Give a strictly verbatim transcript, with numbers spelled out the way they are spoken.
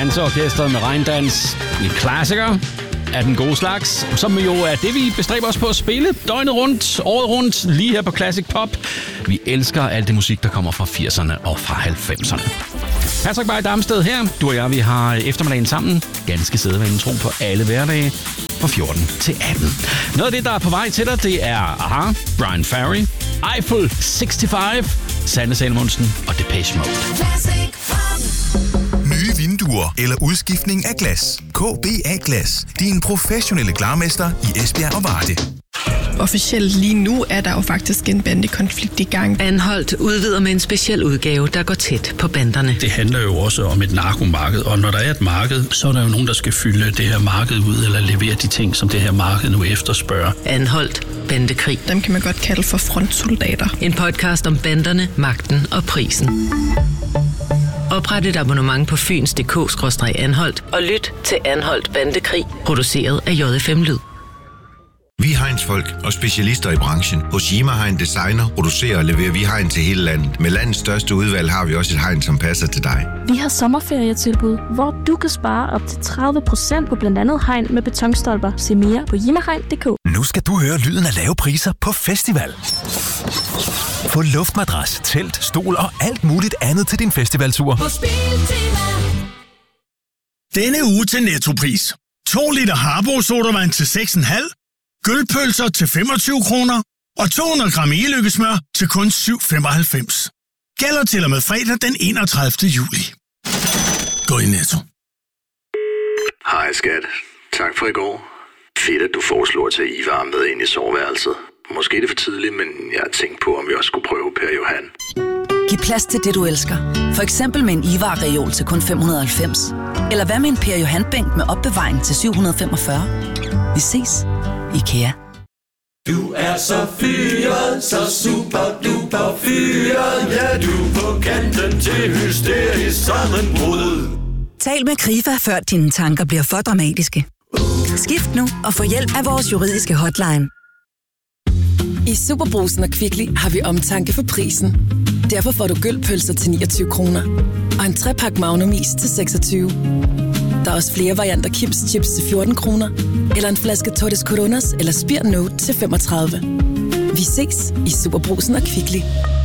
Danseorkestret med regndans. En klassiker af den gode slags, som jo er det, vi bestræber os på at spille døgnet rundt, året rundt, lige her på Classic Pop. Vi elsker alt det musik, der kommer fra firserne og fra halvfemserne. Patrick Bay Damsted her. Du og jeg, vi har eftermiddagen sammen. Ganske sædvanen tro på alle hverdage fra fjorten til atten. Noget af det, der er på vej til dig, det er Aha, Brian Ferry, Eiffel seksoghalvfems, Sanne Salomonsen og Depeche Mode. Nye vinduer eller udskiftning af glas. K B A Glas. Din professionelle glarmester i Esbjerg og Varde. Officielt lige nu er der jo faktisk en bandekonflikt i gang. Anholdt udvider med en speciel udgave, der går tæt på banderne. Det handler jo også om et narkomarked, og når der er et marked, så er der jo nogen, der skal fylde det her marked ud, eller levere de ting, som det her marked nu efterspørger. Anholdt bandekrig. Dem kan man godt kalde for frontsoldater. En podcast om banderne, magten og prisen. Opret et abonnement på fyns punktum d k skråstreg anholdt og lyt til Anholdt Bandekrig, produceret af J F M Lyd. Vi er Heinz-folk og specialister i branchen. Hos Yima Hein Designer producerer og leverer vi hegn til hele landet. Med landets største udvalg har vi også et hegn, som passer til dig. Vi har sommerferietilbud, hvor du kan spare op til tredive procent på blandt andet hegn med betonstolper. Se mere på jimahegn punktum d k. Nu skal du høre lyden af lave priser på festival. Få luftmadras, telt, stol og alt muligt andet til din festivaltur. På Spiltema. Denne uge til Nettopris. to liter Harbo sodavand til seks komma fem, gølpølser til femogtyve kroner og to hundrede gram e-lykkesmør til kun syv femoghalvfems. Gælder til og med fredag den enogtredivte juli. Gå i Netto. Hej skat. Tak for i går. Fedt, at du foreslår at tage Ivar med ind i soveværelset. Måske er det for tidligt, men jeg har tænkt på, om vi også skulle prøve Per Johan. Giv plads til det, du elsker. For eksempel med en Ivar-reol til kun fem hundrede og halvfems. Eller hvad med en Per Johan-bænk med opbevaring til syv hundrede og femogfyrre. Vi ses. IKEA. Du er så fyret, så super duper fyret. Ja, du er på kanten til hysterisk sammenbrud. Tal med Krifa, før dine tanker bliver for dramatiske. Skift nu og få hjælp af vores juridiske hotline. I Superbrugsen og Kvickly har vi omtanke for prisen. Derfor får du gølpølser til niogtyve kroner. Og en trepak Magnum is til seksogtyve. Der er også flere varianter Kims Chips til fjorten kroner. Eller en flaske Torres Coronas eller Spir Note til femogtredive. Vi ses i Superbrugsen og Kvickly.